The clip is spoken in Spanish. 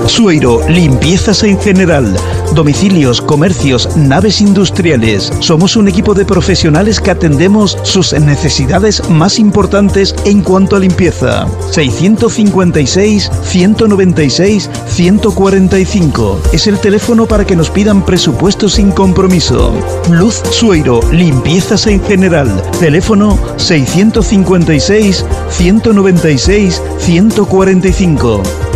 Sueiro, limpiezas en general. Domicilios, comercios, naves industriales. Somos un equipo de profesionales que atendemos sus necesidades más importantes en cuanto a limpieza. 656 196 145 es el teléfono para que nos pidan presupuesto sin compromiso. Luz Sueiro, limpiezas en general. Teléfono 656 196 145.